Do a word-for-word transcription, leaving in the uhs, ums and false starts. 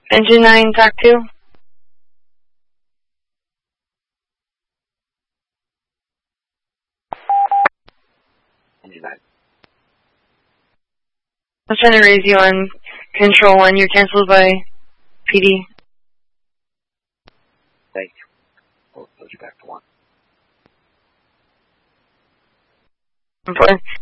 Engine nine, talk to. Engine nine. I'm trying to raise you on Control one. You're canceled by P D. Thank you. We'll put you back to one. Important.